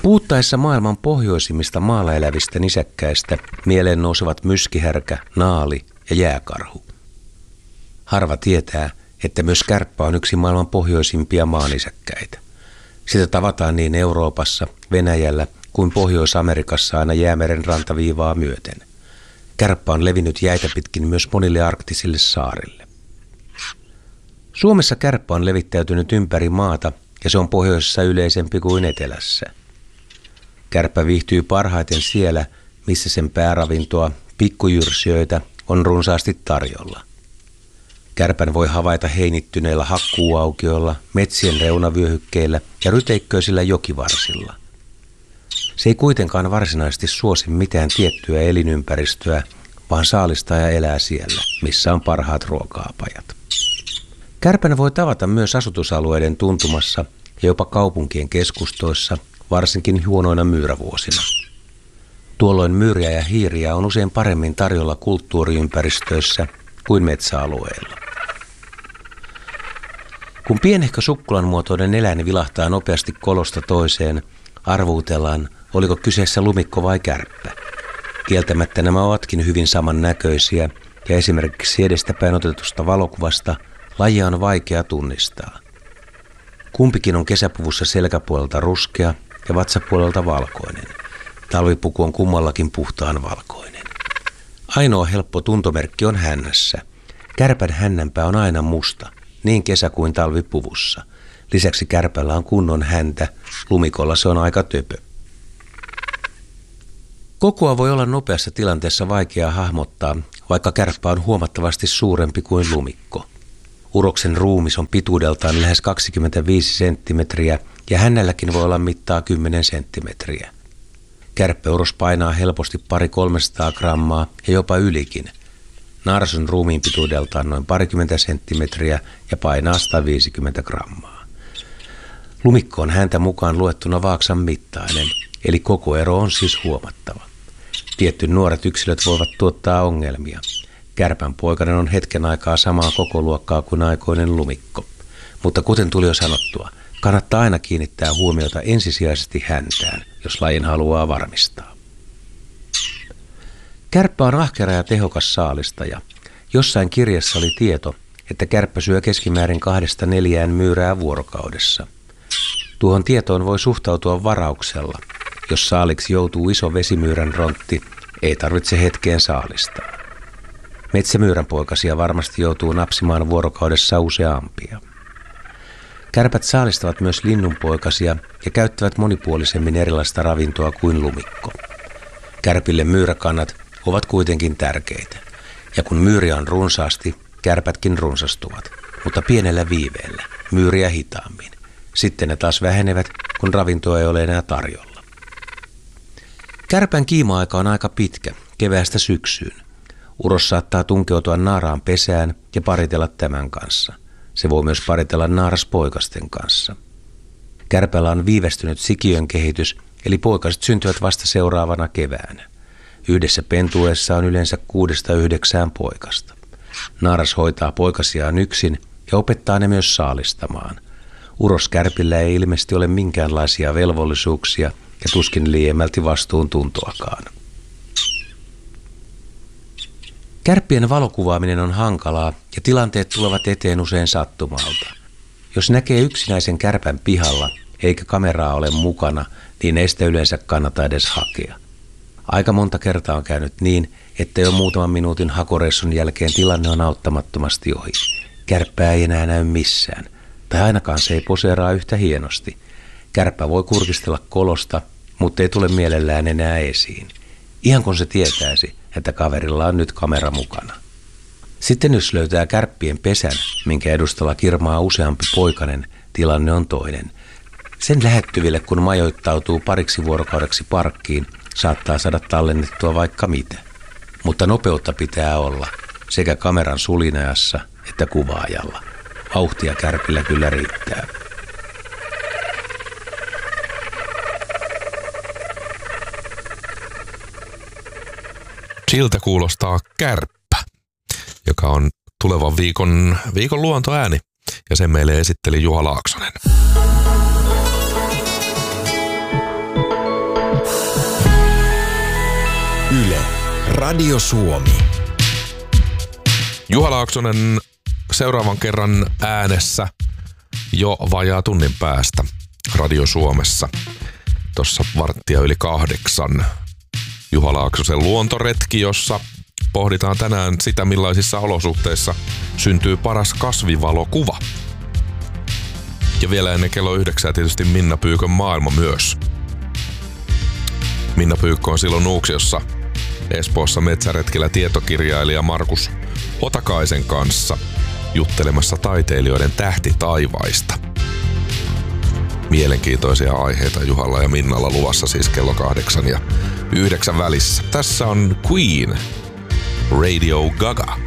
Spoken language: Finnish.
Puhuttaessa maailman pohjoisimmista maalla elävistä nisäkkäistä mieleen nousevat myskihärkä, naali ja jääkarhu. Harva tietää, että myös kärppä on yksi maailman pohjoisimpia maanisäkkäitä. Sitä tavataan niin Euroopassa, Venäjällä kuin Pohjois-Amerikassa aina Jäämeren rantaviivaa myöten. Kärppä on levinnyt jäitä pitkin myös monille arktisille saarille. Suomessa kärppä on levittäytynyt ympäri maata ja se on pohjoisessa yleisempi kuin etelässä. Kärppä viihtyy parhaiten siellä, missä sen pääravintoa, pikkujyrsijöitä, on runsaasti tarjolla. Kärpän voi havaita heinittyneillä hakkuuaukioilla, metsien reunavyöhykkeillä ja ryteikköisillä jokivarsilla. Se ei kuitenkaan varsinaisesti suosi mitään tiettyä elinympäristöä, vaan saalistaa ja elää siellä, missä on parhaat ruoka-apajat. Kärpän voi tavata myös asutusalueiden tuntumassa ja jopa kaupunkien keskustoissa, varsinkin huonoina myyrävuosina. Tuolloin myyriä ja hiiriä on usein paremmin tarjolla kulttuuriympäristöissä kuin metsäalueilla. Kun pienehkö sukkulan muotoinen eläin vilahtaa nopeasti kolosta toiseen, arvuutellaan, oliko kyseessä lumikko vai kärppä. Kieltämättä nämä ovatkin hyvin samannäköisiä ja esimerkiksi edestäpäin otetusta valokuvasta lajia on vaikea tunnistaa. Kumpikin on kesäpuvussa selkäpuolelta ruskea ja vatsapuolelta valkoinen. Talvipuku on kummallakin puhtaan valkoinen. Ainoa helppo tuntomerkki on hännässä. Kärpän hännänpää on aina musta, niin kesä- kuin talvipuvussa. Lisäksi kärpällä on kunnon häntä, lumikolla se on aika töpö. Kokoa voi olla nopeassa tilanteessa vaikea hahmottaa, vaikka kärppä on huomattavasti suurempi kuin lumikko. Uroksen ruumis on pituudeltaan lähes 25 senttimetriä ja hännälläkin voi olla mittaa 10 senttimetriä. Kärppeuros painaa helposti 200-300 grammaa ja jopa ylikin. Naaras on ruumiin pituudeltaan noin 20 senttimetriä ja painaa 150 grammaa. Lumikko on häntä mukaan luettuna vaaksan mittainen, eli kokoero on siis huomattava. Tietty nuoret yksilöt voivat tuottaa ongelmia. Kärpän poikainen on hetken aikaa samaa kokoluokkaa kuin aikoinen lumikko. Mutta kuten tuli jo sanottua, kannattaa aina kiinnittää huomiota ensisijaisesti häntään, jos lajin haluaa varmistaa. Kärppä on ahkera ja tehokas saalistaja. Jossain kirjassa oli tieto, että kärppä syö keskimäärin 2-4 myyrää vuorokaudessa. Tuohon tietoon voi suhtautua varauksella. Jos saaliksi joutuu iso vesimyyrän rontti, ei tarvitse hetkeen saalistaa. Metsämyyrän poikasia varmasti joutuu napsimaan vuorokaudessa useampia. Kärpät saalistavat myös linnunpoikasia ja käyttävät monipuolisemmin erilaista ravintoa kuin lumikko. Kärpille myyräkannat ovat kuitenkin tärkeitä. Ja kun myyriä on runsaasti, kärpätkin runsastuvat, mutta pienellä viiveellä, myyriä hitaammin. Sitten ne taas vähenevät, kun ravintoa ei ole enää tarjolla. Kärpän kiima-aika on aika pitkä, keväästä syksyyn. Uros saattaa tunkeutua naaraan pesään ja paritella tämän kanssa. Se voi myös paritella naaraspoikasten kanssa. Kärpällä on viivästynyt sikiön kehitys, eli poikaset syntyvät vasta seuraavana keväänä. Yhdessä pentueessa on yleensä 6-9 poikasta. Naaras hoitaa poikasiaan yksin ja opettaa ne myös saalistamaan. Uroskärpillä ei ilmeisesti ole minkäänlaisia velvollisuuksia ja tuskin liiemmälti vastuuntuntoakaan. Kärppien valokuvaaminen on hankalaa ja tilanteet tulevat eteen usein sattumalta. Jos näkee yksinäisen kärpän pihalla eikä kameraa ole mukana, niin ei sitä yleensä kannata edes hakea. Aika monta kertaa on käynyt niin, että jo muutaman minuutin hakoreissun jälkeen tilanne on auttamattomasti ohi. Kärppää ei enää näy missään, tai ainakaan se ei poseeraa yhtä hienosti. Kärppä voi kurkistella kolosta, mutta ei tule mielellään enää esiin. Ihan kun se tietäisi, että kaverilla on nyt kamera mukana. Sitten jos löytää kärppien pesän, minkä edustalla kirmaa useampi poikanen, tilanne on toinen. Sen lähettyville, kun majoittautuu pariksi vuorokaudeksi parkkiin, saattaa saada tallennettua vaikka mitä. Mutta nopeutta pitää olla sekä kameran sulinajassa että kuvaajalla. Vauhtia kärpillä kyllä riittää. Siltä kuulostaa kärppä, joka on tulevan viikon luontoääni, ja sen meille esitteli Juha Laaksonen. Radio Suomi. Juha Laaksonen seuraavan kerran äänessä jo vajaa tunnin päästä Radio Suomessa. Tuossa 7:15. Juha Laaksosen luontoretki, jossa pohditaan tänään sitä, millaisissa olosuhteissa syntyy paras kasvivalokuva. Ja vielä ennen kello 9 tietysti Minna Pyykön maailma myös. Minna Pyykkö on silloin Nuuksiossa Espoossa metsäretkellä tietokirjailija Markus Hotakaisen kanssa juttelemassa taiteilijoiden tähtitaivaista. Mielenkiintoisia aiheita Juhalla ja Minnalla luvassa siis kello 8 ja 9 välissä. Tässä on Queen, Radio Gaga.